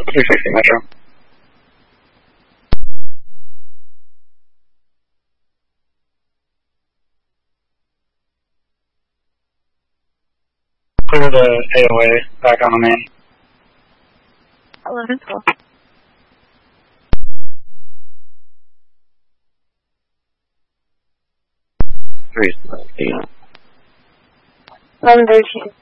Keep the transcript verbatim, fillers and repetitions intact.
three sixty Metro. Clear the A O A back on the main. eleven twelve. three sixty. eleven thirteen.